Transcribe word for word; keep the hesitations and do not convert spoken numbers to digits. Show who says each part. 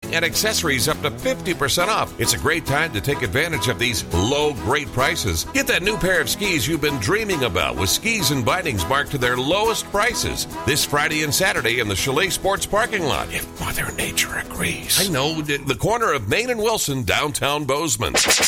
Speaker 1: and accessories up to fifty percent off. It's a great time to take advantage of these low, great prices. Get that new pair of skis you've been dreaming about with skis and bindings marked to their lowest prices this Friday and Saturday in the Chalet Sports parking lot, if Mother Nature agrees. I know, the corner of Main and Wilson, downtown Bozeman.